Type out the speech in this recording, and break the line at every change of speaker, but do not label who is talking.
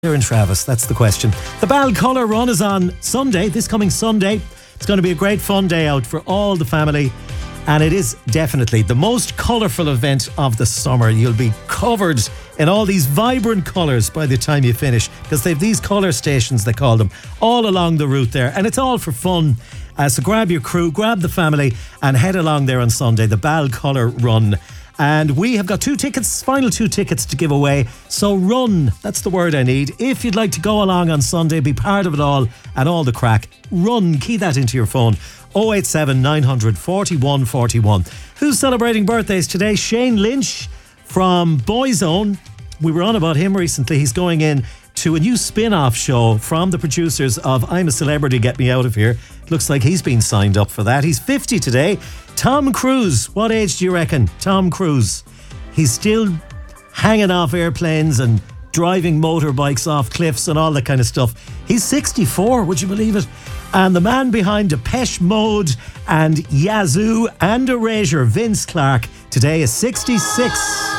Here in Travis, that's the question. The Balcolour Run is on Sunday, this coming Sunday. It's going to be a great fun day out for all the family, and it is definitely the most colourful event of the summer. You'll be covered in all these vibrant colours by the time you finish, because they've these colour stations, they call them, all along the route there, and it's all for fun. So grab your crew, grab the family, and head along there on Sunday, the Balcolour Run. And we have got final two tickets to give away. So run, that's the word I need. If you'd like to go along on Sunday, be part of it all and all the crack, run, key that into your phone. 087 900 41 41. Who's celebrating birthdays today? Shane Lynch from Boyzone. We were on about him recently. He's going in to a new spin-off show from the producers of I'm a Celebrity, Get Me Out of Here. Looks like he's been signed up for that. He's 50 today. Tom Cruise, what age do you reckon? Tom Cruise. He's still hanging off airplanes and driving motorbikes off cliffs and all that kind of stuff. He's 64, would you believe it? And the man behind Depeche Mode and Yazoo and Erasure, Vince Clarke, today is 66.